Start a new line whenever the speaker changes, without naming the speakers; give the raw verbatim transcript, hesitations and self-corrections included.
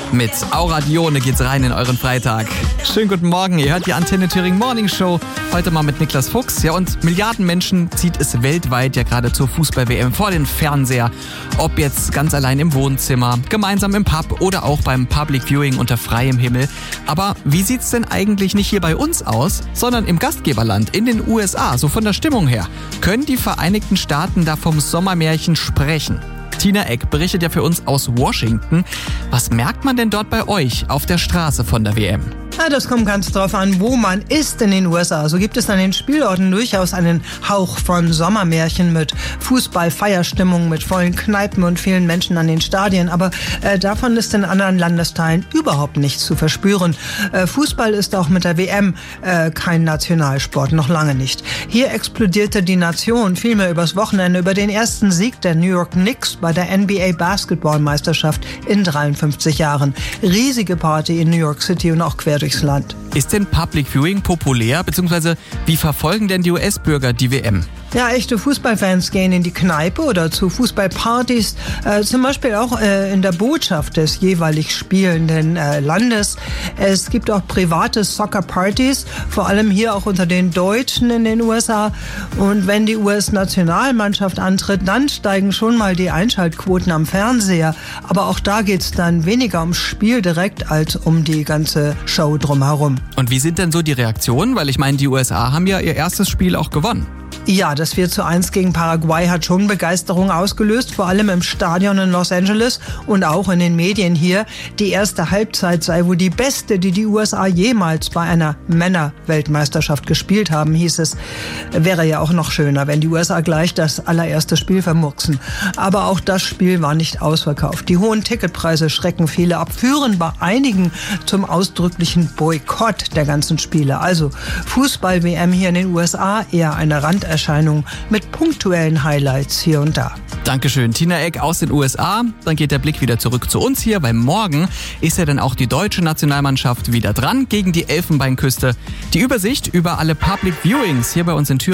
Mit Auradione geht's rein in euren Freitag. Schönen guten Morgen, ihr hört die Antenne Thüringen Morning Show. Heute mal mit Niklas Fuchs. Ja, und Milliarden Menschen zieht es weltweit ja gerade zur Fußball-W M vor den Fernseher. Ob jetzt ganz allein im Wohnzimmer, gemeinsam im Pub oder auch beim Public Viewing unter freiem Himmel. Aber wie sieht's denn eigentlich nicht hier bei uns aus, sondern im Gastgeberland, in den U S A, so von der Stimmung her? Können die Vereinigten Staaten da vom Sommermärchen sprechen? Tina Eck berichtet ja für uns aus Washington. Was merkt man denn dort bei euch auf der Straße von der W M?
Ja, das kommt ganz drauf an, wo man ist in den U S A. So gibt es an den Spielorten durchaus einen Hauch von Sommermärchen mit Fußball, Feierstimmung, mit vollen Kneipen und vielen Menschen an den Stadien. Aber äh, davon ist in anderen Landesteilen überhaupt nichts zu verspüren. Äh, Fußball ist auch mit der W M äh, kein Nationalsport, noch lange nicht. Hier explodierte die Nation vielmehr übers Wochenende über den ersten Sieg der New York Knicks bei der N B A Basketballmeisterschaft in dreiundfünfzig Jahren. Riesige Party in New York City und auch quer durchs Land.
Ist denn Public Viewing populär, beziehungsweise wie verfolgen denn die U S-Bürger die W M?
Ja, echte Fußballfans gehen in die Kneipe oder zu Fußballpartys, äh, zum Beispiel auch äh, in der Botschaft des jeweilig spielenden äh, Landes. Es gibt auch private Soccer-Partys, vor allem hier auch unter den Deutschen in den U S A. Und wenn die U S-Nationalmannschaft antritt, dann steigen schon mal die Einschaltquoten am Fernseher. Aber auch da geht's dann weniger ums Spiel direkt als um die ganze Show drumherum.
Und wie sind denn so die Reaktionen? Weil ich meine, die U S A haben ja ihr erstes Spiel auch gewonnen.
Ja, das vier zu eins gegen Paraguay hat schon Begeisterung ausgelöst, vor allem im Stadion in Los Angeles und auch in den Medien hier. Die erste Halbzeit sei wohl die beste, die die U S A jemals bei einer Männer-Weltmeisterschaft gespielt haben, hieß es. Wäre ja auch noch schöner, wenn die U S A gleich das allererste Spiel vermurksen. Aber auch das Spiel war nicht ausverkauft. Die hohen Ticketpreise schrecken viele ab, führen bei einigen zum ausdrücklichen Boykott der ganzen Spiele. Also Fußball-W M hier in den U S A eher eine Randerscheinung mit punktuellen Highlights hier und da.
Dankeschön, Tina Eck aus den U S A. Dann geht der Blick wieder zurück zu uns hier, weil morgen ist ja dann auch die deutsche Nationalmannschaft wieder dran gegen die Elfenbeinküste. Die Übersicht über alle Public Viewings hier bei uns in Thüringen